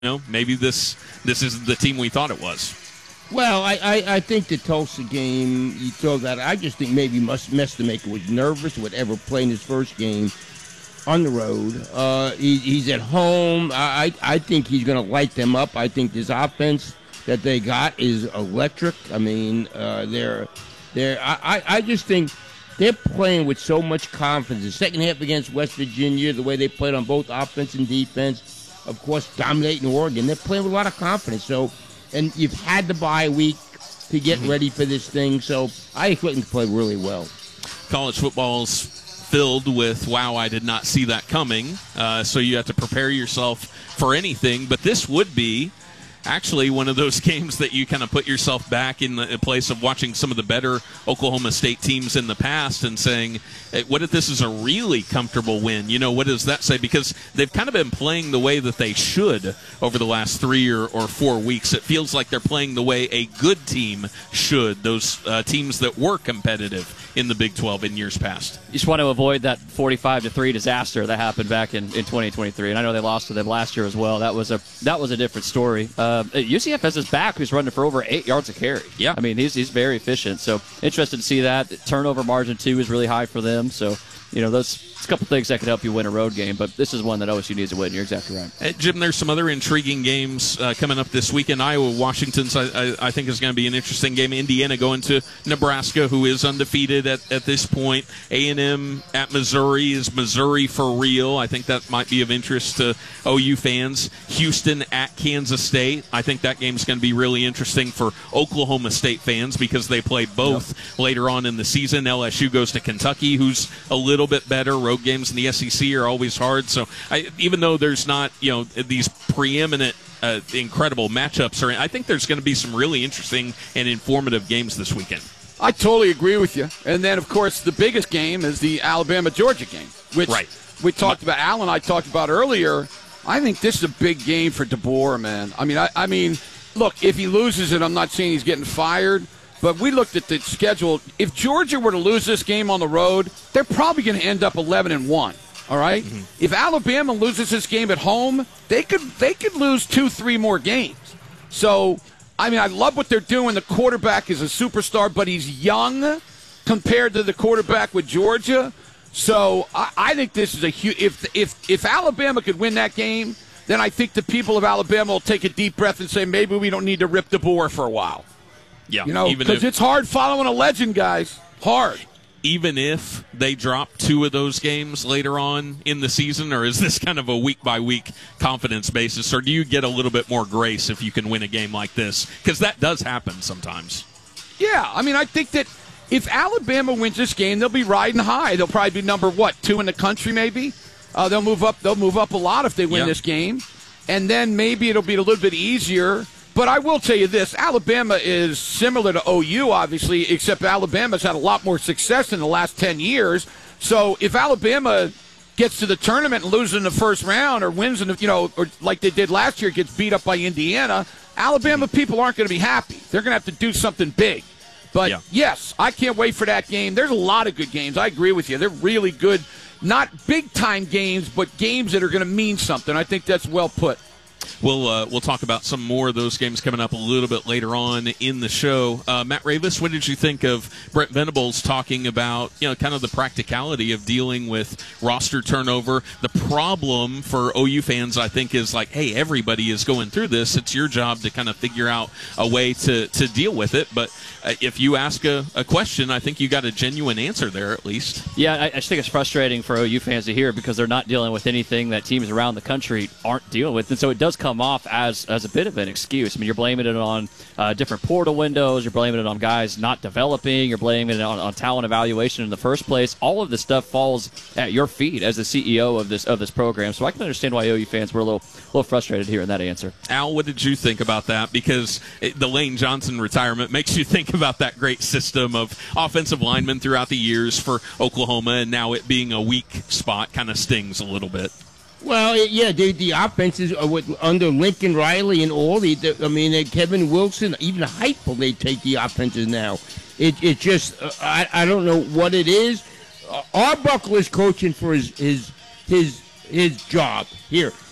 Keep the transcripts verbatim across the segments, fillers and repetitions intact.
know, maybe this this isn't the team we thought it was. Well, I, I, I think the Tulsa game, you throw that, I just think maybe Mestemaker was nervous with ever playing his first game on the road. Uh, he, he's at home. I, I think he's going to light them up. I think this offense that they got is electric. I mean, uh, they're, they're, I, I just think they're playing with so much confidence. The second half against West Virginia, the way they played on both offense and defense, of course, dominating Oregon, they're playing with a lot of confidence. So, and you've had the bye week to get ready for this thing, so I expect them to play really well. College football's filled with, wow, I did not see that coming, uh, so you have to prepare yourself for anything, but this would be actually one of those games that you kind of put yourself back in the place of watching some of the better Oklahoma State teams in the past and saying, hey, what if this is a really comfortable win? You know, what does that say? Because they've kind of been playing the way that they should over the last three or, or four weeks. It feels like they're playing the way a good team should, those uh, teams that were competitive in the Big twelve in years past. You just want to avoid that forty-five to three disaster that happened back in, in twenty twenty-three. And I know they lost to them last year as well. That was a that was a different story. Uh, U C F has his back who's running for over eight yards a carry. Yeah. I mean, he's he's very efficient. So interested to see that. The turnover margin, too, is really high for them. So, you know, those a couple things that could help you win a road game, but this is one that O S U needs to win. You're exactly right. Hey, Jim, there's some other intriguing games uh, coming up this weekend. Iowa, Washington's, I, I, I think, is going to be an interesting game. Indiana going to Nebraska, who is undefeated at, at this point. A and M at Missouri. Is Missouri for real? I think that might be of interest to O U fans. Houston at Kansas State. I think that game's going to be really interesting for Oklahoma State fans because they play both yep. later on in the season. L S U goes to Kentucky, who's a little bit better. Road games in the S E C are always hard. So I, even though there's not, you know, these preeminent, uh, incredible matchups, or I think there's going to be some really interesting and informative games this weekend. I totally agree with you. And then, of course, the biggest game is the Alabama-Georgia game, which right. we talked about. Al and I talked about earlier. I think this is a big game for DeBoer, man. I mean, I, I mean, look, if he loses it, I'm not saying he's getting fired. But we looked at the schedule. If Georgia were to lose this game on the road, they're probably going to end up eleven and one. All right? Mm-hmm. If Alabama loses this game at home, they could they could lose two, three more games. So, I mean, I love what they're doing. The quarterback is a superstar, but he's young compared to the quarterback with Georgia. So, I, I think this is a huge. If if if Alabama could win that game, then I think the people of Alabama will take a deep breath and say maybe we don't need to rip DeBoer for a while. Yeah, you know, because it's hard following a legend, guys. Hard. Even if they drop two of those games later on in the season, or is this kind of a week-by-week confidence basis, or do you get a little bit more grace if you can win a game like this? Because that does happen sometimes. Yeah, I mean, I think that if Alabama wins this game, they'll be riding high. They'll probably be number, what, two in the country maybe? Uh, they'll move up. They'll move up a lot if they win yeah. this game. And then maybe it'll be a little bit easier. But I will tell you this, Alabama is similar to O U, obviously, except Alabama's had a lot more success in the last ten years. So if Alabama gets to the tournament and loses in the first round or wins, in the, you know, or like they did last year, gets beat up by Indiana, Alabama people aren't going to be happy. They're going to have to do something big. But, yeah. yes, I can't wait for that game. There's a lot of good games. I agree with you. They're really good, not big-time games, but games that are going to mean something. I think that's well put. We'll uh, we'll talk about some more of those games coming up a little bit later on in the show. Uh, Matt Ravis, what did you think of Brent Venables talking about, you know, kind of the practicality of dealing with roster turnover? The problem for O U fans, I think, is like, hey, everybody is going through this. It's your job to kind of figure out a way to, to deal with it. But uh, if you ask a, a question, I think you got a genuine answer there at least. Yeah, I, I just think it's frustrating for O U fans to hear because they're not dealing with anything that teams around the country aren't dealing with. And so it does come off as as a bit of an excuse. I mean, you're blaming it on uh, different portal windows. You're blaming it on guys not developing. You're blaming it on, on talent evaluation in the first place. All of this stuff falls at your feet as the C E O of this of this program. So I can understand why O U fans were a little little frustrated hearing that answer. Al, what did you think about that? Because it, the Lane Johnson retirement makes you think about that great system of offensive linemen throughout the years for Oklahoma, and now it being a weak spot kind of stings a little bit. Well, yeah, the, the offenses are with, under Lincoln Riley and all the, the I mean, uh, Kevin Wilson, even Heupel, they take the offenses now. It it just uh, I I don't know what it is. Uh, Arbuckle is coaching for his his his his job here.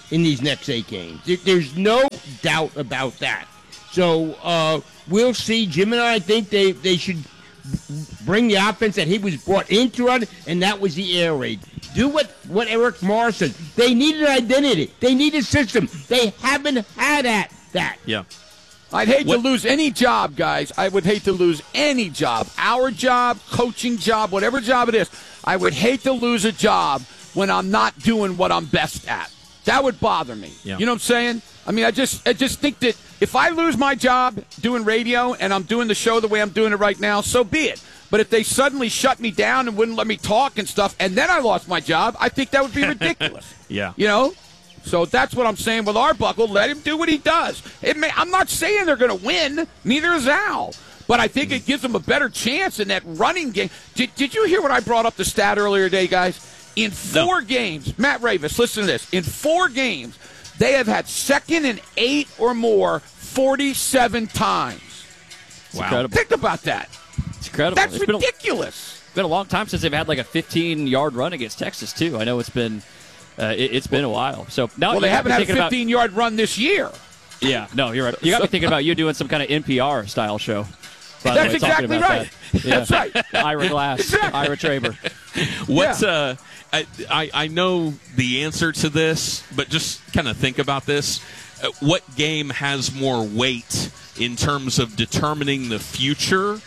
in these next eight games. There- There's no doubt about that. So uh, we'll see. Jim and I think they, they should bring the offense that he was brought into run, and that was the air raid. Do what, what Eric Morris said. They need an identity. They need a system. They haven't had that. that. Yeah. I'd hate What- to lose any job, guys. I would hate to lose any job. Our job, coaching job, whatever job it is. I would hate to lose a job when I'm not doing what I'm best at. That would bother me. Yeah. You know what I'm saying? I mean, I just I just think that if I lose my job doing radio and I'm doing the show the way I'm doing it right now, so be it. But if they suddenly shut me down and wouldn't let me talk and stuff, and then I lost my job, I think that would be ridiculous. Yeah. You know? So that's what I'm saying with Arbuckle. Let him do what he does. It may, I'm not saying they're going to win. Neither is Al. But I think it gives them a better chance in that running game. Did, did you hear what I brought up the stat earlier today, guys? In four No. games, Matt Ravis, listen to this. In four games, they have had second and eight or more forty-seven times. Wow. Incredible. Think about that. It's incredible. That's It's been a- ridiculous. It's been a long time since they've had like a fifteen-yard run against Texas, too. I know it's been uh, it, it's been a while. So now Well, you they have haven't me had a thinking about- fifteen-yard run this year. Yeah, no, you're right. You got me thinking about you doing some kind of N P R style show. By the That's way, talking exactly about right. that. Yeah. That's right. Ira Glass, Exactly. Ira Traber. What Yeah. uh, I, I I know the answer to this, but just kind of think about this. Uh, what game has more weight in terms of determining the future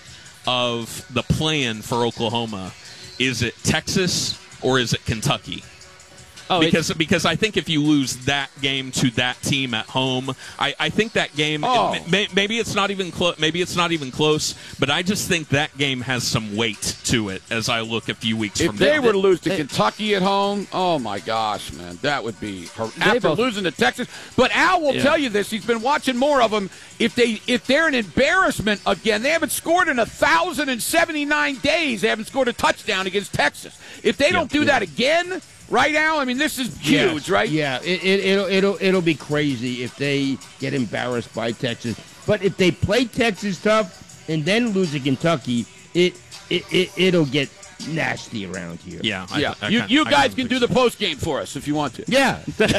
of the plan for Oklahoma? Is it Texas or is it Kentucky? Oh, because because I think if you lose that game to that team at home, I, I think that game Oh. may, maybe it's not even close. Maybe it's not even close. But I just think that game has some weight to it as I look a few weeks If from they now. were to lose to They- Kentucky at home, oh my gosh, man, that would be hor- They after both- losing to Texas. But Al will Yeah. tell you this; he's been watching more of them. If they if they're an embarrassment again, they haven't scored in a thousand and seventy nine days. They haven't scored a touchdown against Texas. If they don't do that again, right, Al? I mean, this is huge, Yes. right? Yeah, it, it, it'll it'll it'll be crazy if they get embarrassed by Texas. But if they play Texas tough and then lose to Kentucky, it it, it it'll get nasty around here. yeah, I- Yeah, I you, kinda- you I guys kinda can think do the so. post game for us if you want to. Yeah.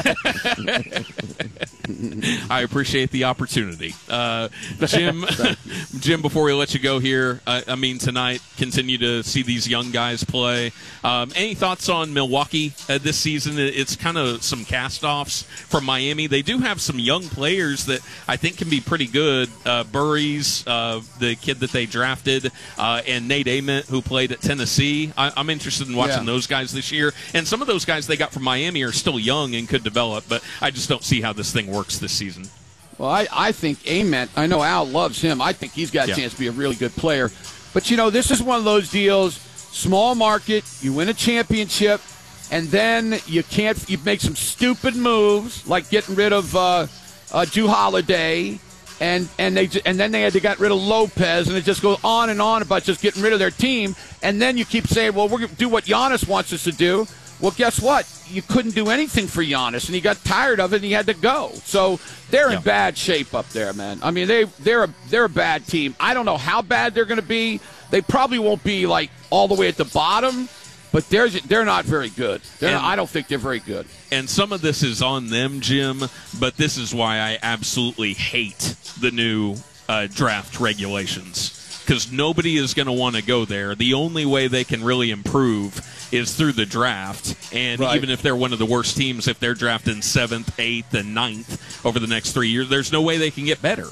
I appreciate the opportunity. Uh, Jim, Jim, before we let you go here, I, I mean, tonight, continue to see these young guys play. Um, any thoughts on Milwaukee uh, this season? It- It's kind of some cast-offs from Miami. They do have some young players that I think can be pretty good. Uh, Burries, uh, the kid that they drafted, uh, and Nate Ament, who played at Tennessee. I, I'm interested in watching Yeah. those guys this year. And some of those guys they got from Miami are still young and could develop, but I just don't see how this thing works this season. Well, I, I think Ament, I know Al loves him. I think he's got a Yeah. chance to be a really good player. But, you know, this is one of those deals, small market, you win a championship, and then you can't, you make some stupid moves, like getting rid of uh, uh, Drew Holiday, and and they and then they had to get rid of Lopez, and it just goes on and on about just getting rid of their team. And then you keep saying, well, we're going to do what Giannis wants us to do. Well, guess what? You couldn't do anything for Giannis, and he got tired of it, and he had to go. So they're Yeah. in bad shape up there, man. I mean, they they're a, they're a bad team. I don't know how bad they're going to be. They probably won't be like all the way at the bottom, but they're they're not very good. They're And- not, I don't think they're very good. And some of this is on them, Jim, but this is why I absolutely hate the new uh, draft regulations. Because nobody is going to want to go there. The only way they can really improve is through the draft. And Right. even if they're one of the worst teams, if they're drafting seventh, eighth, and ninth over the next three years, there's no way they can get better.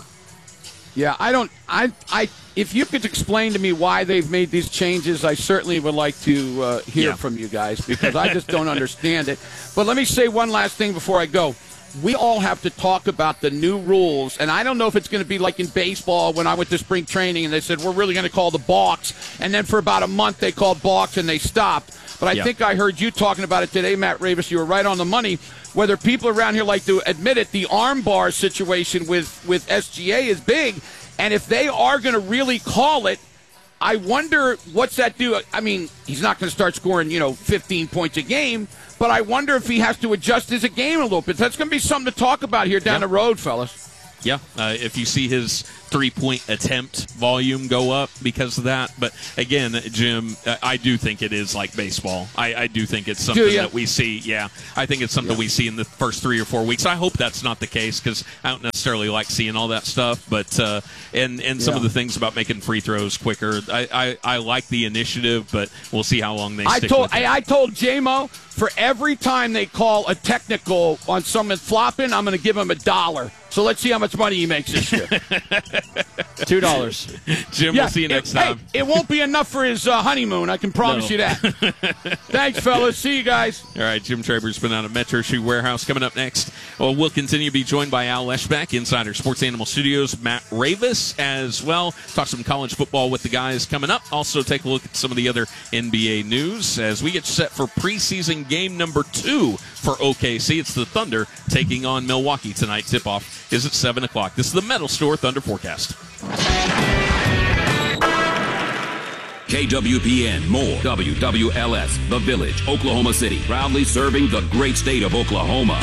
Yeah, I don't. I I. If you could explain to me why they've made these changes, I certainly would like to uh, hear Yeah. from you guys because I just don't understand it. But let me say one last thing before I go. We all have to talk about the new rules, and I don't know if it's going to be like in baseball when I went to spring training and they said we're really going to call the balks, and then for about a month they called balks and they stopped. But I Yeah. think I heard you talking about it today, Matt Ravis. You were right on the money. Whether people around here like to admit it, the armbar situation with, with S G A is big. And if they are going to really call it, I wonder what's that do? I mean, he's not going to start scoring, you know, fifteen points a game, but I wonder if he has to adjust his game a little bit. That's going to be something to talk about here down Yeah. the road, fellas. Yeah, uh, if you see his three-point attempt volume go up because of that. But again, Jim, I do think it is like baseball. I, I do think it's something that we see. Yeah, I think it's something yeah. we see in the first three or four weeks. I hope that's not the case because I don't necessarily like seeing all that stuff. But uh, and and some yeah. of the things about making free throws quicker, I, I, I like the initiative, but we'll see how long they I stick told, with it. I, I told J-Mo, for every time they call a technical on someone flopping, I'm going to give him a dollar. So let's see how much money he makes this year. Two dollars. Jim, yeah, we'll see you next it, time. Hey, it won't be enough for his uh, honeymoon. I can promise No. you that. Thanks, fellas. See you guys. All right, Jim Traber's been out of Metro Shoe Warehouse. Coming up next, well, we'll continue to be joined by Al Leschbeck, Insider Sports Animal Studios, Matt Ravis as well. Talk some college football with the guys coming up. Also take a look at some of the other N B A news as we get set for preseason game number two for O K C. It's the Thunder taking on Milwaukee tonight. Tip-off is at seven o'clock. This is the Metal Store Thunder Forecast. K W P N, more W W L S, The Village, Oklahoma City, proudly serving the great state of Oklahoma.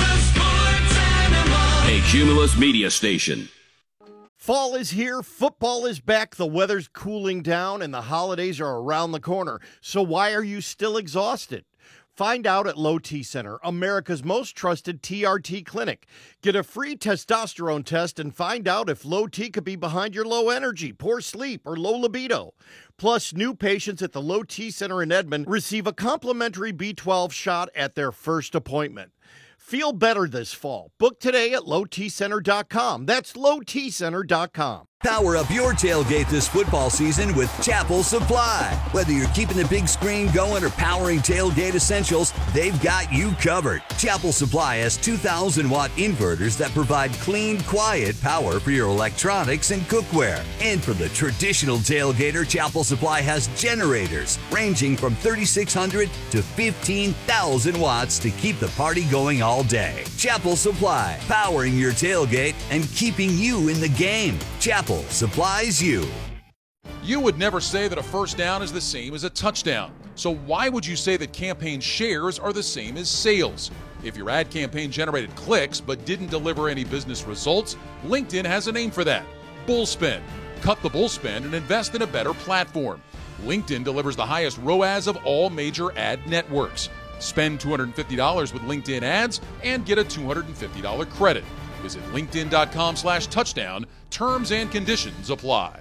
A Cumulus media station. Fall is here, football is back, the weather's cooling down, and the holidays are around the corner. So why are you still exhausted? Find out at Low T Center, America's most trusted T R T clinic. Get a free testosterone test and find out if Low T could be behind your low energy, poor sleep, or low libido. Plus, new patients at the Low T Center in Edmond receive a complimentary B twelve shot at their first appointment. Feel better this fall. Book today at low t center dot com. That's low t center dot com. Power up your tailgate this football season with Chapel Supply. Whether you're keeping the big screen going or powering tailgate essentials, they've got you covered. Chapel Supply has two thousand watt inverters that provide clean, quiet power for your electronics and cookware. And for the traditional tailgater, Chapel Supply has generators ranging from thirty-six hundred to fifteen thousand watts to keep the party going all day. Chapel Supply, powering your tailgate and keeping you in the game. Chapel supplies you. You would never say that a first down is the same as a touchdown. So why would you say that campaign shares are the same as sales? If your ad campaign generated clicks but didn't deliver any business results, LinkedIn has a name for that: bullspend. Cut the bullspend and invest in a better platform. LinkedIn delivers the highest R O A S of all major ad networks. Spend two hundred fifty dollars with LinkedIn ads and get a two hundred fifty dollars credit. Visit linkedin.com slash touchdown. Terms and conditions apply.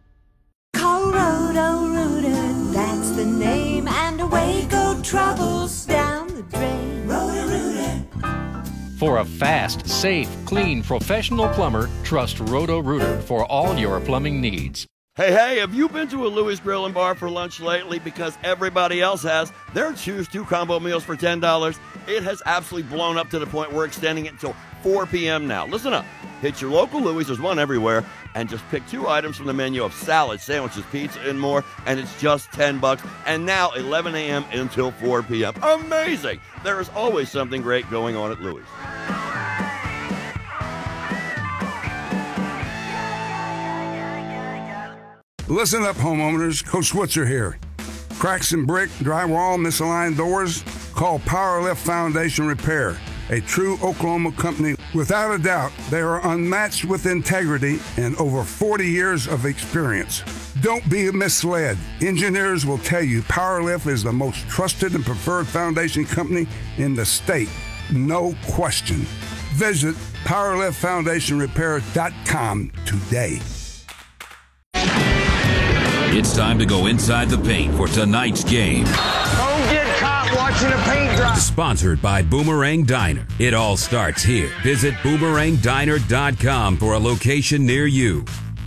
Call Roto Rooter, that's the name, and away go troubles down the drain. Roto Rooter. For a fast, safe, clean, professional plumber, trust Roto Rooter for all your plumbing needs. Hey, hey, have you been to a Louis Grill and Bar for lunch lately? Because everybody else has. Their Choose Two combo meals for ten dollars. It has absolutely blown up to the point we're extending it until four p.m. now. Listen up. Hit your local Louis, there's one everywhere, and just pick two items from the menu of salads, sandwiches, pizza, and more, and it's just ten bucks. And now eleven a.m. until four p.m. Amazing! There is always something great going on at Louis. Listen up, homeowners. Coach Switzer here. Cracks in brick, drywall, misaligned doors? Call Powerlift Foundation Repair, a true Oklahoma company. Without a doubt, they are unmatched with integrity and over forty years of experience. Don't be misled. Engineers will tell you Powerlift is the most trusted and preferred foundation company in the state. No question. Visit powerlift foundation repair dot com today. It's time to go inside the paint for tonight's game. Don't get caught watching a paint dry. Sponsored by Boomerang Diner. It all starts here. Visit boomerang diner dot com for a location near you.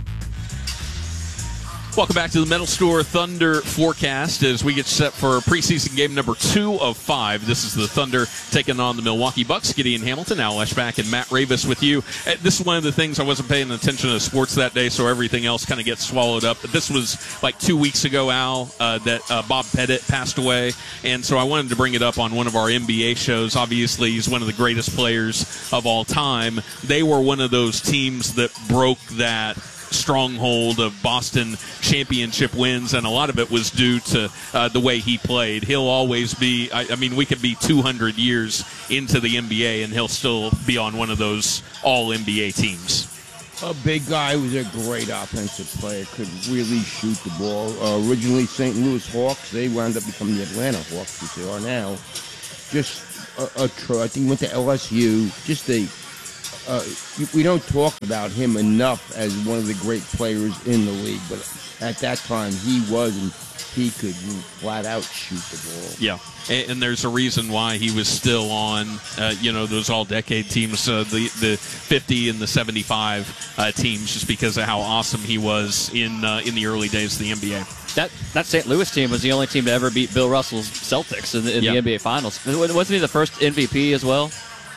Welcome back to the Metal Store Thunder Forecast as we get set for preseason game number two of five. This is the Thunder taking on the Milwaukee Bucks. Gideon Hamilton, Al Leschbeck, and Matt Ravis with you. This is one of the things I wasn't paying attention to sports that day, so everything else kind of gets swallowed up. But this was like two weeks ago, Al, uh, that uh, Bob Pettit passed away, and so I wanted to bring it up on one of our N B A shows. Obviously, he's one of the greatest players of all time. They were one of those teams that broke that stronghold of Boston championship wins, and a lot of it was due to uh, the way he played. He'll always be, I, I mean, we could be two hundred years into the N B A, and he'll still be on one of those all N B A teams. A big guy who was a great offensive player, could really shoot the ball. Uh, originally Saint Louis Hawks, they wound up becoming the Atlanta Hawks, which they are now. Just a, a tr- I think he went to L S U. Just a, uh, we don't talk about him enough as one of the great players in the league, but at that time he was, and he could flat out shoot the ball. Yeah, and, and there's a reason why he was still on, uh, you know, those all-decade teams, uh, the the fifty and the seventy-five uh, teams, just because of how awesome he was in uh, in the early days of the N B A. That that Saint Louis team was the only team to ever beat Bill Russell's Celtics in the, in Yep. the N B A Finals. Wasn't he the first M V P as well?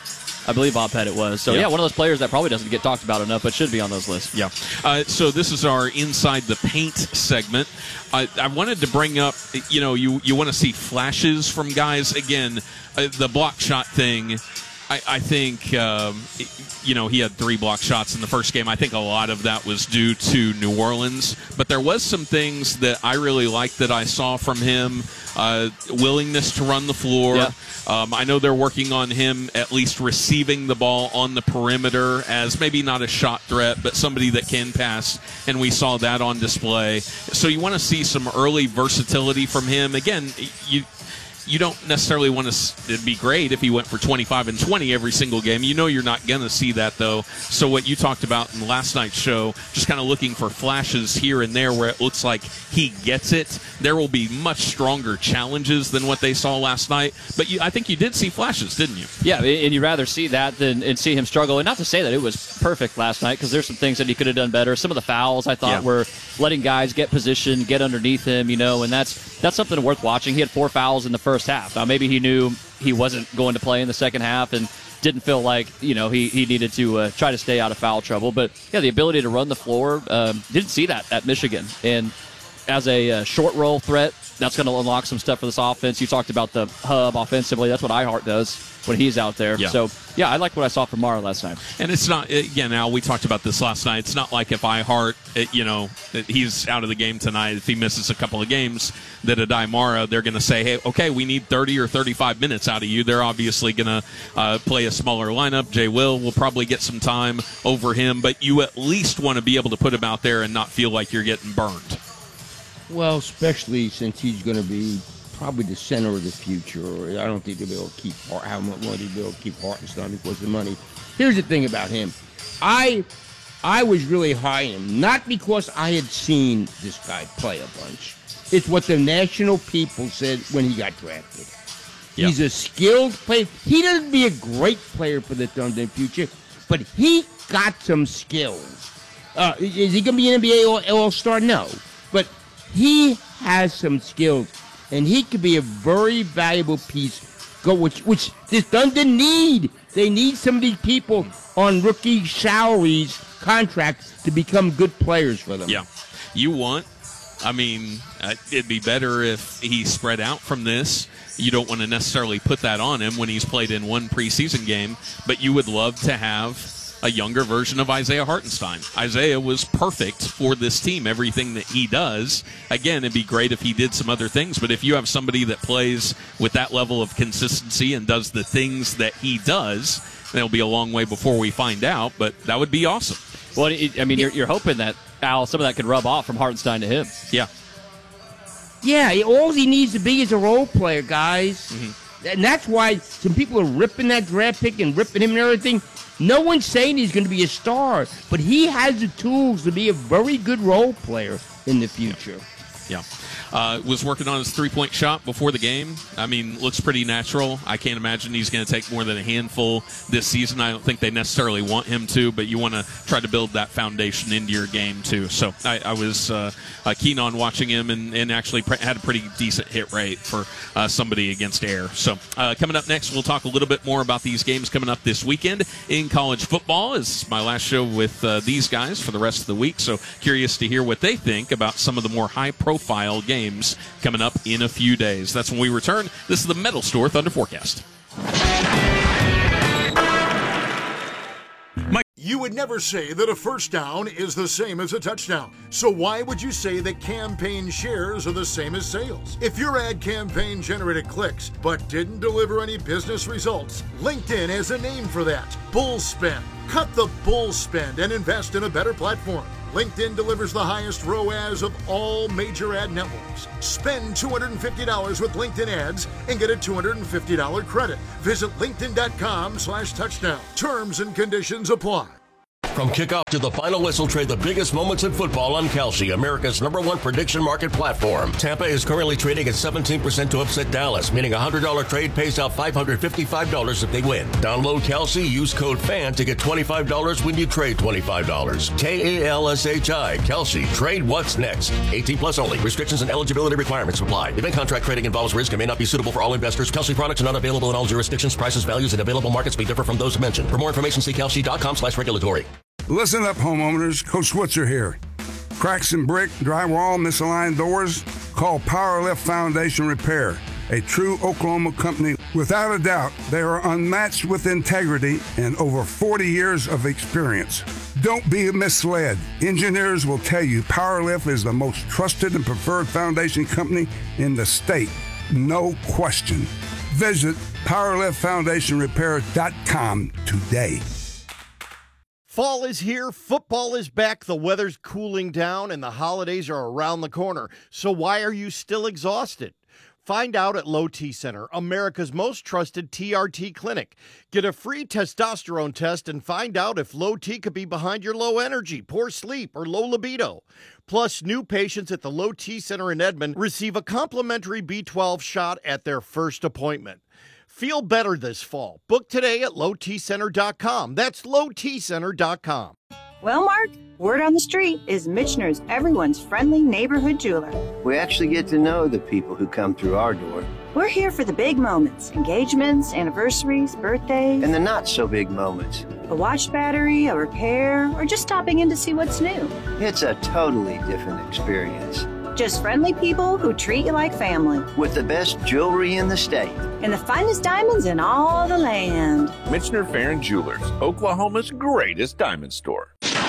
I believe Bob Pettit was. So, Yep. yeah, one of those players that probably doesn't get talked about enough, but should be on those lists. Yeah. Uh, so this is our Inside the Paint segment. I, I wanted to bring up, you know, you, you want to see flashes from guys. Again, uh, the block shot thing, I, I think, um, it, you know, he had three block shots in the first game. I think a lot of that was due to New Orleans. But there was some things that I really liked that I saw from him. Uh, willingness to run the floor. Yeah. Um, I know they're working on him at least receiving the ball on the perimeter as maybe not a shot threat, but somebody that can pass, and we saw that on display. So you want to see some early versatility from him. Again, you you don't necessarily want to – it'd be great if he went for twenty-five and twenty every single game. You know you're not going to see that, though. So what you talked about in last night's show, just kind of looking for flashes here and there where it looks like he gets it. There will be much stronger challenges than what they saw last night. But you, I think you did see flashes, didn't you? Yeah, and you'd rather see that than and see him struggle. And not to say that it was perfect last night, because there's some things that he could have done better. Some of the fouls, I thought, Yeah. were letting guys get position, get underneath him, you know, and that's that's something worth watching. He had four fouls in the first half. Now, maybe he knew he wasn't going to play in the second half and didn't feel like, you know, he, he needed to uh, try to stay out of foul trouble. But, yeah, the ability to run the floor, um, didn't see that at Michigan. And as a uh, short roll threat, that's going to unlock some stuff for this offense. You talked about the hub offensively. That's what iHeart does when he's out there. Yeah. So, yeah, I like what I saw from Mara last night. And it's not, again, Al, we talked about this last night. It's not like if iHeart, it, you know, that he's out of the game tonight, if he misses a couple of games, that Adai Mara, they're going to say, hey, okay, we need thirty or thirty-five minutes out of you. They're obviously going to uh, play a smaller lineup. Jay Will will probably get some time over him, but you at least want to be able to put him out there and not feel like you're getting burned. Well, especially since he's going to be probably the center of the future. I don't think they'll be able to keep Hart, how much money they'll be able to keep Hartenstein because of the money. Here's the thing about him. I I was really high on him, not because I had seen this guy play a bunch. It's what the national people said when he got drafted. Yep. He's a skilled player. He doesn't be a great player for the Thunder in the future, but he got some skills. Uh, is he going to be an N B A All- All-Star? No. But he has some skills, and he could be a very valuable piece, go which which this Thunder need. They need some of these people on rookie salaries, contracts, to become good players for them. Yeah. You want, I mean, uh, it'd be better if he spread out from this. You don't want to necessarily put that on him when he's played in one preseason game, but you would love to have a younger version of Isaiah Hartenstein. Isaiah was perfect for this team, everything that he does. Again, it'd be great if he did some other things, but if you have somebody that plays with that level of consistency and does the things that he does, then it'll be a long way before we find out, but that would be awesome. Well, it, I mean, you're, you're hoping that, Al, some of that could rub off from Hartenstein to him. Yeah. Yeah, all he needs to be is a role player, guys. Mm-hmm. And that's why some people are ripping that draft pick and ripping him and everything. No one's saying he's going to be a star, but he has the tools to be a very good role player in the future. Yeah. Uh, was working on his three-point shot before the game. I mean, looks pretty natural. I can't imagine he's going to take more than a handful this season. I don't think they necessarily want him to, but you want to try to build that foundation into your game, too. So I, I was uh, uh, keen on watching him and, and actually pre- had a pretty decent hit rate for uh, somebody against air. So uh, coming up next, we'll talk a little bit more about these games coming up this weekend in college football. This is my last show with uh, these guys for the rest of the week, so curious to hear what they think about some of the more high-profile games coming up in a few days. That's when we return. This is the Metal Store Thunder Forecast. You would never say that a first down is the same as a touchdown. So why would you say that campaign shares are the same as sales? If your ad campaign generated clicks but didn't deliver any business results, LinkedIn has a name for that: bull spend. Cut the bull spend and invest in a better platform. LinkedIn delivers the highest R O A S of all major ad networks. Spend two hundred fifty dollars with LinkedIn ads and get a two hundred fifty dollars credit. Visit linkedin.com slash touchdown. Terms and conditions apply. From kickoff to the final whistle, trade the biggest moments in football on Kalshi, America's number one prediction market platform. Tampa is currently trading at seventeen percent to upset Dallas, meaning a one hundred dollars trade pays out five hundred fifty-five dollars if they win. Download Kalshi, use code FAN to get twenty-five dollars when you trade twenty-five dollars. K A L S H I, Kalshi. Trade what's next. eighteen plus only. Restrictions and eligibility requirements apply. Event contract trading involves risk and may not be suitable for all investors. Kalshi products are not available in all jurisdictions. Prices, values, and available markets may differ from those mentioned. For more information, see kalshi.com slash regulatory. Listen up, homeowners. Coach Switzer here. Cracks in brick, drywall, misaligned doors? Call Powerlift Foundation Repair, a true Oklahoma company. Without a doubt, they are unmatched with integrity and over forty years of experience. Don't be misled. Engineers will tell you Powerlift is the most trusted and preferred foundation company in the state. No question. Visit powerlift foundation repair dot com today. Fall is here, football is back, the weather's cooling down, and the holidays are around the corner. So why are you still exhausted? Find out at Low T Center, America's most trusted T R T clinic. Get a free testosterone test and find out if low T could be behind your low energy, poor sleep, or low libido. Plus, new patients at the Low T Center in Edmond receive a complimentary B twelve shot at their first appointment. Feel better this fall. Book today at low t center dot com. That's low t center dot com. Well, Mark, word on the street is Michener's everyone's friendly neighborhood jeweler. We actually get to know the people who come through our door. We're here for the big moments, engagements, anniversaries, birthdays. And the not so big moments. A watch battery, a repair, or just stopping in to see what's new. It's a totally different experience. Just friendly people who treat you like family. With the best jewelry in the state. And the finest diamonds in all the land. Michener Farron Jewelers, Oklahoma's greatest diamond store.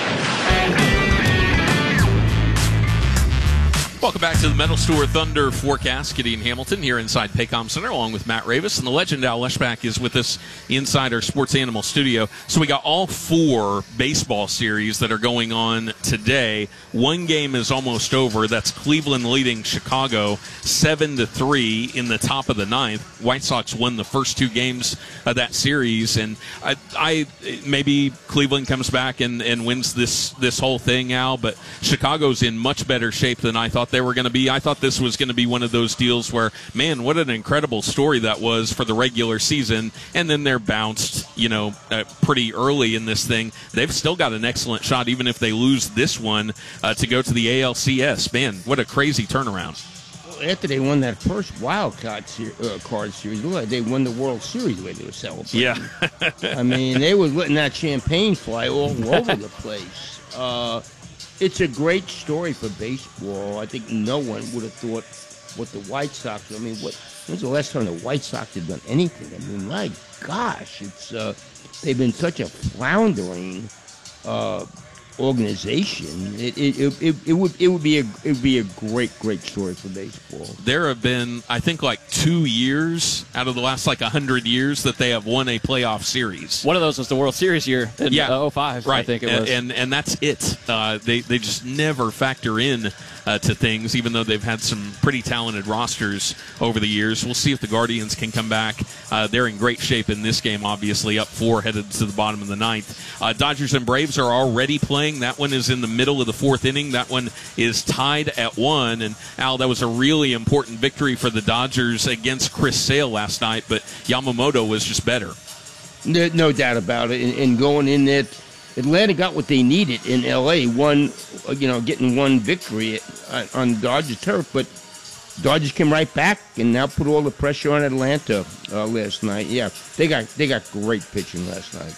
Welcome back to the Metal Store Thunder forecast. Gideon Hamilton here inside Paycom Center along with Matt Ravis. And the legend Al Leschbach is with us inside our Sports Animal studio. So we got all four baseball series that are going on today. One game is almost over. That's Cleveland leading Chicago seven to three in the top of the ninth. White Sox won the first two games of that series. And I, I maybe Cleveland comes back and, and wins this, this whole thing, Al. But Chicago's in much better shape than I thought they were going to be. I thought this was going to be one of those deals where, man, what an incredible story that was for the regular season, and then they're bounced, you know, uh, pretty early in this thing. They've still got an excellent shot, even if they lose this one, uh, to go to the A L C S. Man, what a crazy turnaround. Well, after they won that first wild card, ser- uh, card series, look like they won the World Series the way they were celebrating. Yeah. I mean, they were letting that champagne fly all over the place. Uh, It's a great story for baseball. I think no one would have thought what the White Sox. I mean, what when's the last time the White Sox had done anything? I mean, my gosh, it's uh, they've been such a floundering uh, organization. It it, it it it would it would be a it would be a great great story for baseball. There have been, I think, like two years out of the last like a hundred years that they have won a playoff series. One of those was the World Series year in yeah, oh five, right. I think it and, was. And and that's it. Uh, they they just never factor in uh, to things, even though they've had some pretty talented rosters over the years. We'll see if the Guardians can come back. Uh, they're in great shape in this game, obviously, up four, headed to the bottom of the ninth. Uh, Dodgers and Braves are already playing. That one is in the middle of the fourth inning. That one is tied at one. And, Al, that was a really important victory for the Dodgers against Chris Sale last night, but Yamamoto was just better. No, no doubt about it. And, and going in there, Atlanta got what they needed in L A. One, you know, getting one victory at, on Dodgers turf, but Dodgers came right back and now put all the pressure on Atlanta uh, last night. Yeah, they got they got great pitching last night. Yeah.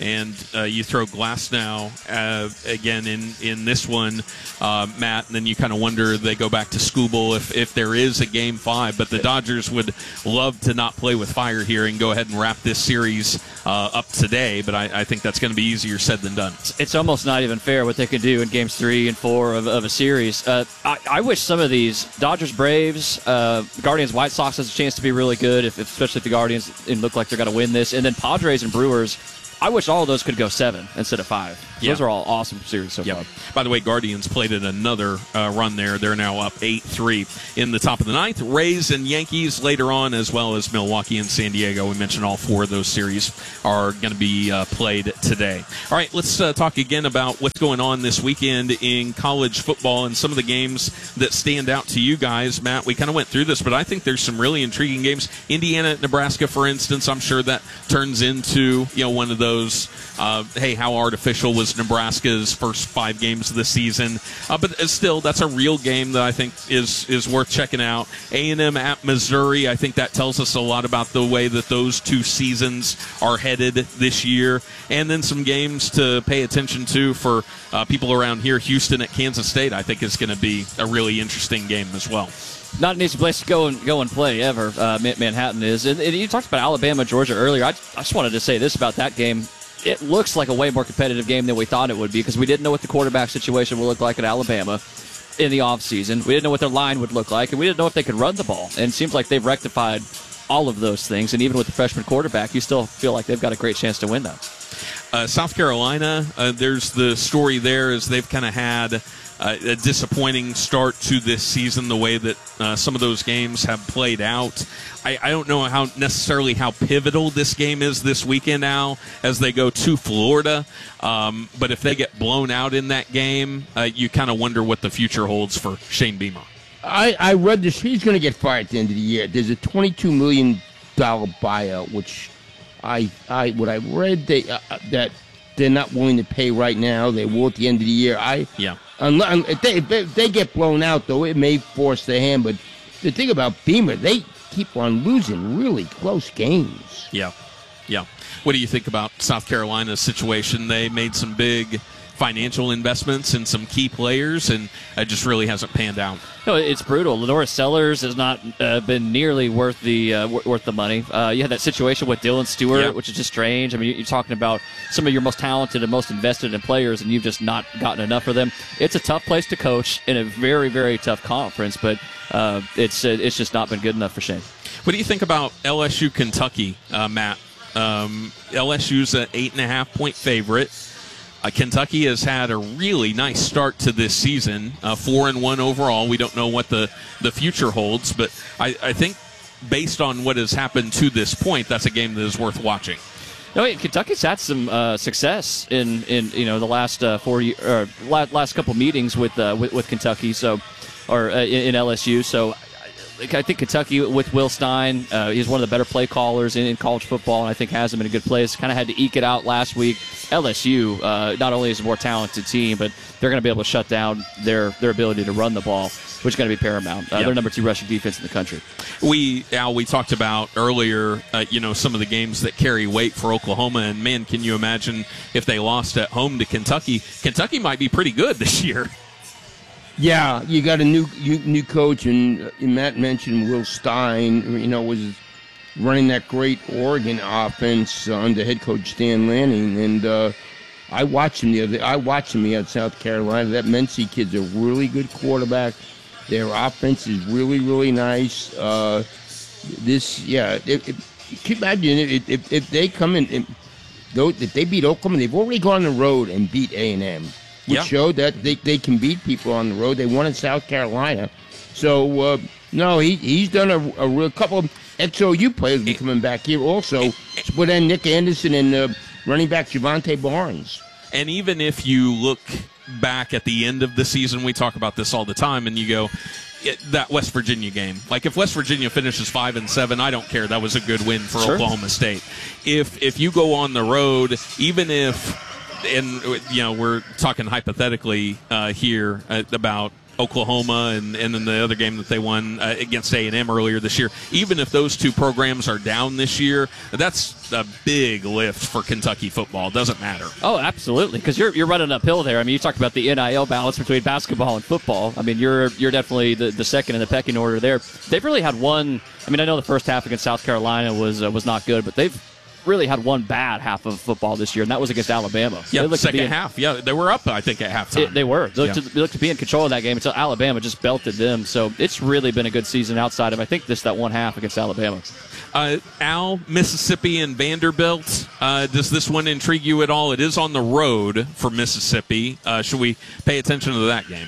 and uh, you throw Glasnow uh, again in, in this one, uh, Matt, and then you kind of wonder, they go back to Skubal if, if there is a game five. But the Dodgers would love to not play with fire here and go ahead and wrap this series uh, up today, but I, I think that's going to be easier said than done. It's almost not even fair what they can do in games three and four of, of a series. Uh, I, I wish some of these Dodgers, Braves, uh, Guardians, White Sox has a chance to be really good, if, especially if the Guardians look like they're going to win this. And then Padres and Brewers, I wish all of those could go seven instead of five. Yeah. Those are all awesome series so yep. far. By the way, Guardians played in another uh, run there. They're now up eight three in the top of the ninth. Rays and Yankees later on, as well as Milwaukee and San Diego. We mentioned all four of those series are going to be uh, played today. All right, let's uh, talk again about what's going on this weekend in college football and some of the games that stand out to you guys. Matt, we kind of went through this, but I think there's some really intriguing games. Indiana, Nebraska, for instance, I'm sure that turns into, you know, one of those Those, uh, hey, how artificial was Nebraska's first five games of the season? Uh, but still, that's a real game that I think is is worth checking out. A and M at Missouri, I think that tells us a lot about the way that those two seasons are headed this year. And then some games to pay attention to for uh, people around here. Houston at Kansas State, I think, is going to be a really interesting game as well. Not an easy place to go and go and play ever. Uh, Manhattan is, and, and you talked about Alabama, Georgia earlier. I, I just wanted to say this about that game. It looks like a way more competitive game than we thought it would be, because we didn't know what the quarterback situation would look like at Alabama in the offseason. We didn't know what their line would look like, and we didn't know if they could run the ball. And it seems like they've rectified all of those things. And even with the freshman quarterback, you still feel like they've got a great chance to win that. Uh, South Carolina, uh, there's the story there is they've kind of had Uh, a disappointing start to this season, the way that uh, some of those games have played out. I, I don't know how necessarily how pivotal this game is this weekend now as they go to Florida. Um, but if they get blown out in that game, uh, you kind of wonder what the future holds for Shane Beamer. I, I read this. He's going to get fired at the end of the year. There's a twenty-two million dollars buyout, which I, I what I read they uh, that they're not willing to pay right now. They will at the end of the year. I yeah. Unless, if, they, if they get blown out, though, it may force their hand. But the thing about Beamer, they keep on losing really close games. Yeah, yeah. What do you think about South Carolina's situation? They made some big financial investments in some key players, and it just really hasn't panned out. No, it's brutal. Lenora Sellers has not uh, been nearly worth the uh, worth the money. Uh, you had that situation with Dylan Stewart, yeah. which is just strange. I mean, you're talking about some of your most talented and most invested in players, and you've just not gotten enough of them. It's a tough place to coach in a very, very tough conference, but uh, it's uh, it's just not been good enough for Shane. What do you think about L S U Kentucky, uh, Matt? Um, L S U's an eight and a half point favorite. Uh, Kentucky has had a really nice start to this season, uh, four and one overall. We don't know what the, the future holds, but I, I think based on what has happened to this point, that's a game that is worth watching. No, Kentucky's had some uh, success in, in you know the last uh, four or last couple meetings with uh, with, with Kentucky, so or uh, in, in L S U. So I think Kentucky with Will Stein, uh, he's one of the better play callers in, in college football, and I think has him in a good place. Kind of had to eke it out last week. L S U uh, not only is a more talented team, but they're going to be able to shut down their, their ability to run the ball, which is going to be paramount. Uh, yep. They're number two rushing defense in the country. We, Al, we talked about earlier, uh, you know, some of the games that carry weight for Oklahoma, and man, can you imagine if they lost at home to Kentucky? Kentucky might be pretty good this year. Yeah, you got a new new coach, and Matt mentioned Will Stein, you know, was running that great Oregon offense under head coach Stan Lanning, and uh, I watched him the other. I watched him at South Carolina. That Mency kid's a really good quarterback. Their offense is really, really nice. Uh, this, yeah, if, if, can you imagine if, if, if they come in, if, if they beat Oklahoma, they've already gone on the road and beat A and M. Which yeah. showed that they, they can beat people on the road. They won in South Carolina. So, uh, no, he he's done a, a real couple of X O U players be coming back here also. Split end Nick Anderson and uh, running back Javante Barnes. And even if you look back at the end of the season, we talk about this all the time, and you go, it, that West Virginia game. Like, if West Virginia finishes five and seven, I don't care. That was a good win for sure. Oklahoma State. If If you go on the road, even if... And, you know, we're talking hypothetically uh, here about Oklahoma and, and then the other game that they won uh, against A and M earlier this year. Even if those two programs are down this year, that's a big lift for Kentucky football. It doesn't matter. Oh, absolutely, because you're you're running uphill there. I mean, you talked about the N I L balance between basketball and football. I mean, you're you're definitely the, the second in the pecking order there. They've really had one. I mean, I know the first half against South Carolina was uh, was not good, but they've really had one bad half of football this year, and that was against Alabama. Yeah, the second in, half. Yeah, they were up, I think, at halftime. It, they were. They looked, yeah. to, they looked to be in control of that game until Alabama just belted them. So it's really been a good season outside of, I think, this that one half against Alabama. Uh, Al, Mississippi and Vanderbilt, uh, does this one intrigue you at all? It is on the road for Mississippi. Uh, should we pay attention to that game?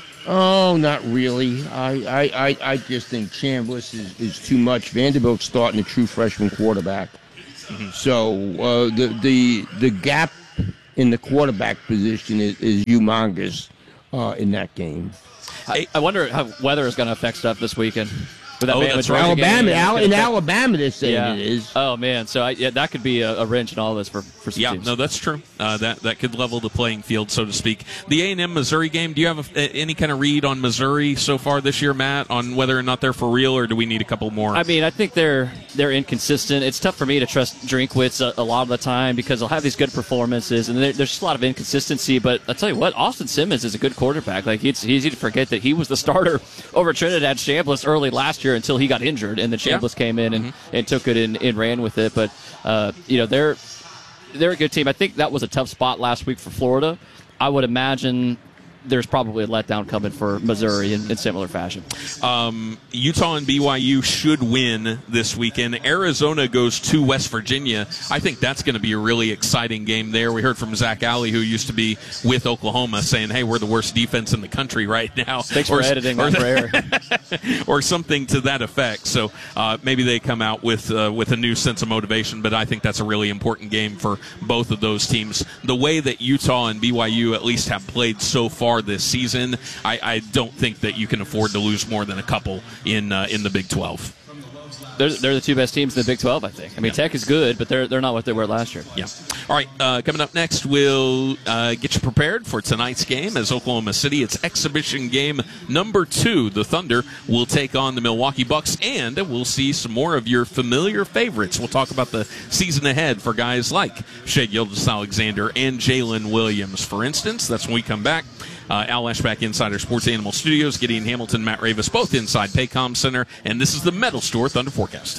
Oh, not really. I, I, I, I just think Chambliss is, is too much. Vanderbilt's starting a true freshman quarterback. Mm-hmm. So uh, the the the gap in the quarterback position is, is humongous uh, in that game. I, I wonder how weather is going to affect stuff this weekend. With that oh, Bama that's right. Alabama, Al- in Alabama, they're saying yeah. it is. Oh man, so I, yeah, that could be a, a wrench in all this for for some yeah, teams. no, that's true. Uh, that that could level the playing field, so to speak. The A and M Missouri game. Do you have a, any kind of read on Missouri so far this year, Matt, on whether or not they're for real, or do we need a couple more? I mean, I think they're they're inconsistent. It's tough for me to trust Drinkwitz a, a lot of the time because they'll have these good performances, and there, there's just a lot of inconsistency. But I tell you what, Austin Simmons is a good quarterback. Like it's easy to forget that he was the starter over Trinidad Chambliss early last year until he got injured. And then Chambliss yeah. came in and, mm-hmm. and took it and, and ran with it. But, uh, you know, they're they're a good team. I think that was a tough spot last week for Florida. I would imagine there's probably a letdown coming for Missouri in, in similar fashion. Um, Utah and B Y U should win this weekend. Arizona goes to West Virginia. I think that's going to be a really exciting game there. We heard from Zach Alley, who used to be with Oklahoma, saying, hey, we're the worst defense in the country right now. Thanks or, for editing or, that prayer. or something to that effect. So uh, maybe they come out with, uh, with a new sense of motivation, but I think that's a really important game for both of those teams. The way that Utah and B Y U at least have played so far this season, I, I don't think that you can afford to lose more than a couple in uh, in the Big twelve. They're, they're the two best teams in the Big twelve, I think. I mean, yeah. Tech is good, but they're they're not what they were last year. Yeah. All right, uh, coming up next, we'll uh, get you prepared for tonight's game as Oklahoma City. It's exhibition game number two. The Thunder will take on the Milwaukee Bucks, and we'll see some more of your familiar favorites. We'll talk about the season ahead for guys like Shai Gilgeous-Alexander and Jalen Williams, for instance. That's when we come back. Uh, Al Ashback, Insider Sports Animal Studios, Gideon Hamilton, Matt Ravis, both inside Paycom Center, and this is the Metal Store Thunder Forecast.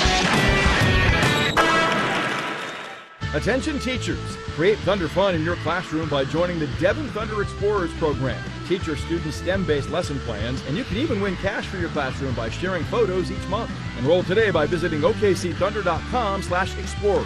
Attention teachers, create Thunder fun in your classroom by joining the Devon Thunder Explorers program. Teach your students STEM-based lesson plans, and you can even win cash for your classroom by sharing photos each month. Enroll today by visiting O K C thunder dot com slash explorers.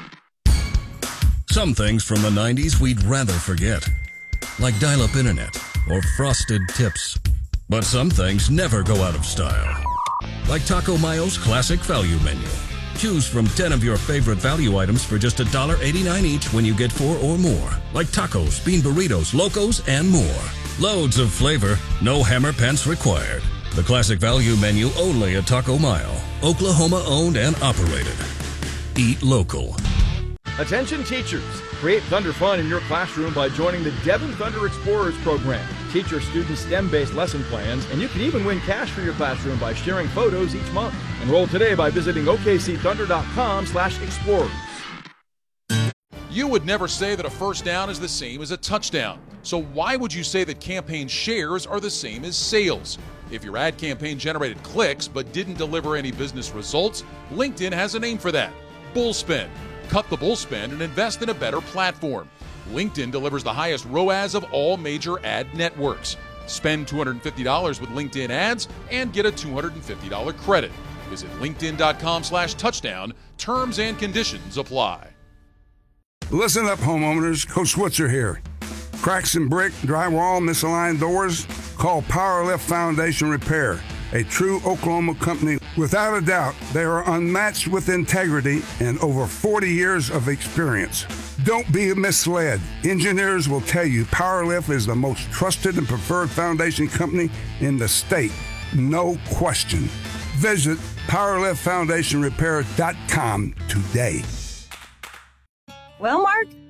Some things from the nineties we'd rather forget, like dial-up internet or frosted tips. But some things never go out of style, like Taco Mayo's classic value menu. Choose from ten of your favorite value items for just one dollar and eighty-nine cents each when you get four or more, like tacos, bean burritos, locos, and more. Loads of flavor, no hammer pants required. The classic value menu only at Taco Mayo, Oklahoma owned and operated. Eat local. Attention teachers, create Thunder fun in your classroom by joining the Devon Thunder Explorers program. Teach your students STEM-based lesson plans, and you can even win cash for your classroom by sharing photos each month. Enroll today by visiting O K C thunder dot com slash explorers. You would never say that a first down is the same as a touchdown. So why would you say that campaign shares are the same as sales? If your ad campaign generated clicks but didn't deliver any business results, LinkedIn has a name for that: Bullspend. Cut the bullspend and invest in a better platform. LinkedIn delivers the highest R O A S of all major ad networks. Spend two hundred fifty dollars with LinkedIn ads and get a two hundred fifty dollars credit. Visit linkedin dot com slash touchdown. Terms and conditions apply. Listen up, homeowners. Coach Switzer here. Cracks in brick, drywall, misaligned doors? Call Powerlift Foundation Repair, a true Oklahoma company. Without a doubt, they are unmatched with integrity and over forty years of experience. Don't be misled. Engineers will tell you Powerlift is the most trusted and preferred foundation company in the state. No question. Visit powerlift foundation repair dot com today. Well, Mark,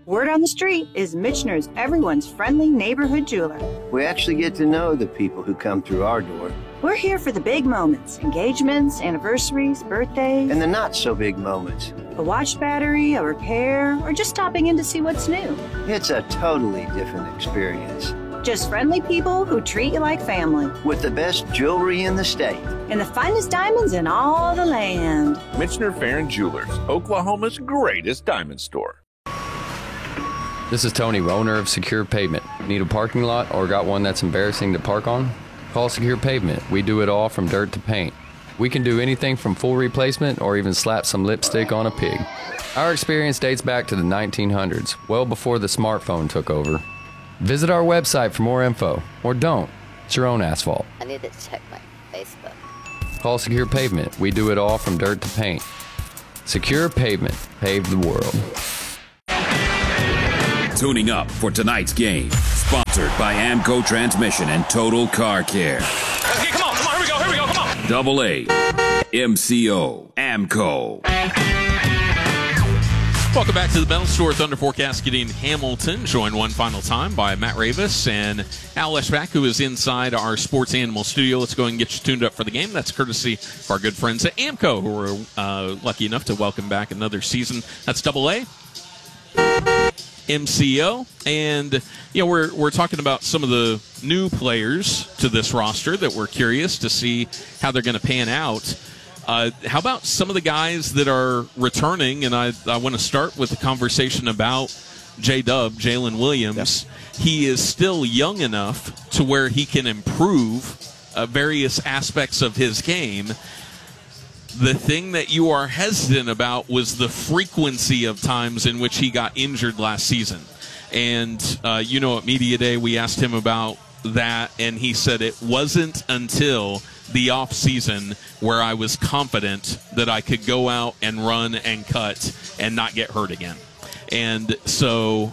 Word on the street is Michener's everyone's friendly neighborhood jeweler. We actually get to know the people who come through our door. We're here for the big moments, engagements, anniversaries, birthdays. And the not so big moments. A watch battery, a repair, or just stopping in to see what's new. It's a totally different experience. Just friendly people who treat you like family. With the best jewelry in the state. And the finest diamonds in all the land. Michener Farron Jewelers, Oklahoma's greatest diamond store. This is Tony, owner of Secure Pavement. Need a parking lot or got one that's embarrassing to park on? Call Secure Pavement. We do it all from dirt to paint. We can do anything from full replacement or even slap some lipstick on a pig. Our experience dates back to the nineteen hundreds, well before the smartphone took over. Visit our website for more info, or don't. It's your own asphalt. I need to check my Facebook. Call Secure Pavement. We do it all from dirt to paint. Secure Pavement. Pave the world. Tuning up for tonight's game. Sponsored by Amco Transmission and Total Car Care. Okay, come on, come on, here we go, here we go, come on. Double A. M C O. Amco. Welcome back to the Metal Store. Thunder forecast getting Hamilton, joined one final time by Matt Ravis and Al Eschbach, who is inside our Sports Animal studio. Let's go and get you tuned up for the game. That's courtesy of our good friends at Amco, who are uh, lucky enough to welcome back another season. That's Double A. M C O, and you know we're we're talking about some of the new players to this roster that we're curious to see how they're going to pan out. Uh, how about some of the guys that are returning? And I I want to start with the conversation about J-Dub, Jalen Williams. Yep. He is still young enough to where he can improve uh, various aspects of his game. The thing that you are hesitant about was the frequency of times in which he got injured last season. And, uh, you know, at Media Day, we asked him about that, and he said it wasn't until the off season where I was confident that I could go out and run and cut and not get hurt again. And so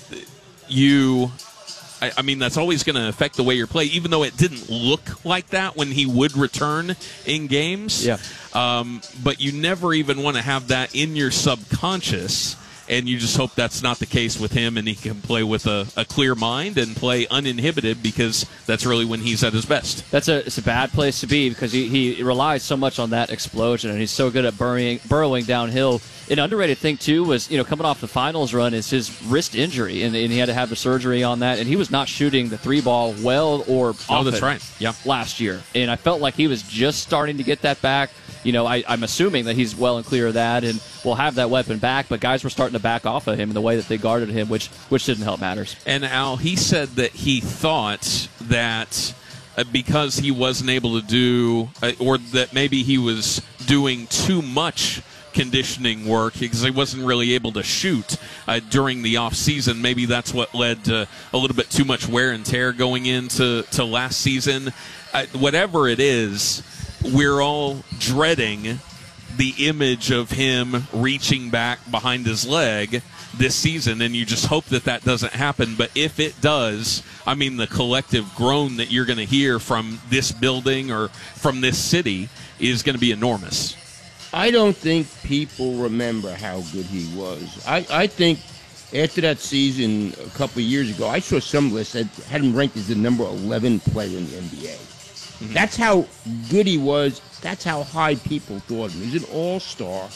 you... I, I mean, that's always going to affect the way you play, even though it didn't look like that when he would return in games. Yeah. Um, but you never even want to have that in your subconscious, and you just hope that's not the case with him, and he can play with a, a clear mind and play uninhibited, because that's really when he's at his best. That's a it's a bad place to be, because he, he relies so much on that explosion, and he's so good at burrowing, burrowing downhill. An underrated thing, too, was, you know, coming off the finals run is his wrist injury, and, and he had to have the surgery on that, and he was not shooting the three ball well or often oh, that's right. Yeah. last year. And I felt like he was just starting to get that back. You know, I, I'm assuming that he's well and clear of that and will have that weapon back, but guys were starting to back off of him in the way that they guarded him, which which didn't help matters. And Al, he said that he thought that uh, because he wasn't able to do, uh, or that maybe he was doing too much conditioning work because he wasn't really able to shoot uh, during the off season. Maybe that's what led to a little bit too much wear and tear going into to last season. Uh, whatever it is, we're all dreading the image of him reaching back behind his leg this season, and you just hope that that doesn't happen. But if it does, I mean, the collective groan that you're going to hear from this building or from this city is going to be enormous. I don't think people remember how good he was. I, I think after that season a couple of years ago, I saw some lists that had him ranked as the number eleven player in the N B A. Mm-hmm. That's how good he was. That's how high people thought him. He's an all-star.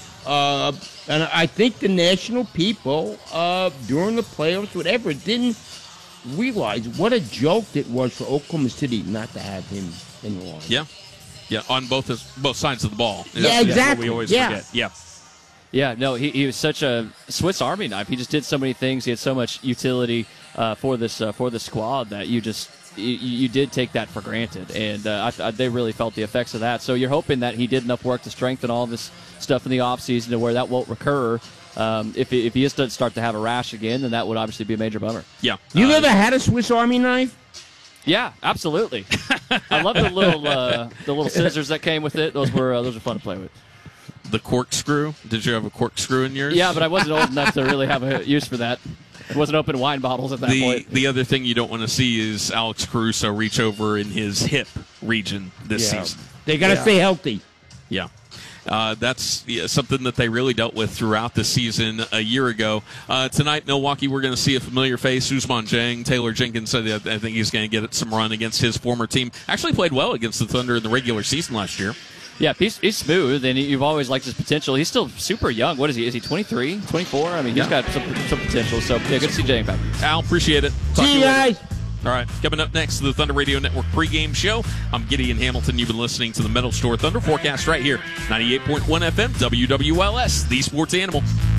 Uh, and I think the national people, uh, during the playoffs, whatever, didn't realize what a joke it was for Oklahoma City not to have him in the line. Yeah. Yeah, on both his, both sides of the ball. Yeah, that's, exactly. That's what we always yeah. forget. Yeah. Yeah, no, he, he was such a Swiss Army knife. He just did so many things. He had so much utility uh, for this uh, for the squad that you just you, you did take that for granted, and uh, I, I, they really felt the effects of that. So you're hoping that he did enough work to strengthen all this stuff in the offseason to where that won't recur. Um, if he, if he just doesn't start to have a rash again, then that would obviously be a major bummer. Yeah. You uh, ever had a Swiss Army knife? Yeah, absolutely. I love the little uh, the little scissors that came with it. Those were uh, those were fun to play with. The corkscrew? Did you have a corkscrew in yours? Yeah, but I wasn't old enough to really have a use for that. It wasn't open wine bottles at that the, point. The other thing you don't want to see is Alex Caruso reach over in his hip region this yeah. season. They got to yeah. stay healthy. Yeah. Uh, that's yeah, something that they really dealt with throughout the season a year ago. Uh, tonight, Milwaukee, we're going to see a familiar face, Ousmane Dieng. Taylor Jenkins said that I think he's going to get some run against his former team. Actually played well against the Thunder in the regular season last year. Yeah, he's, he's smooth, and you've always liked his potential. He's still super young. What is he? Is he twenty-three, twenty-four? I mean, he's yeah. got some, some potential. So, yeah, good to see Dieng back. Al, appreciate it. Talk see you guys. All right, coming up next, the Thunder Radio Network pregame show. I'm Gideon Hamilton. You've been listening to the Metal Store Thunder forecast right here, ninety-eight point one F M, W W L S, the Sports Animal.